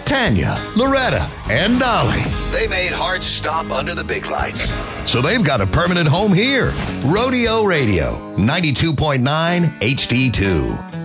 Tanya, Loretta, and Dolly. They made hard stop under the big lights. So they've got a permanent home here. Rodeo Radio, 92.9 HD2.